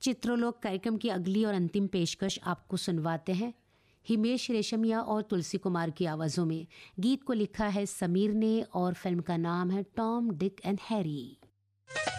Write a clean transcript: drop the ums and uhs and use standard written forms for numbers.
चित्रलोक कार्यक्रम की अगली और अंतिम पेशकश आपको सुनवाते हैं हिमेश रेशमिया और तुलसी कुमार की आवाज़ों में। गीत को लिखा है समीर ने और फिल्म का नाम है टॉम डिक एंड हैरी।